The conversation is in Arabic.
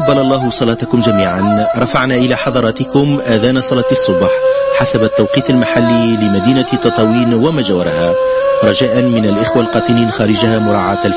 تقبل الله صلاتكم جميعا. رفعنا إلى حضراتكم آذان صلاة الصبح حسب التوقيت المحلي لمدينة تطاوين وما جاورها، رجاء من الإخوة القاتلين خارجها مراعاة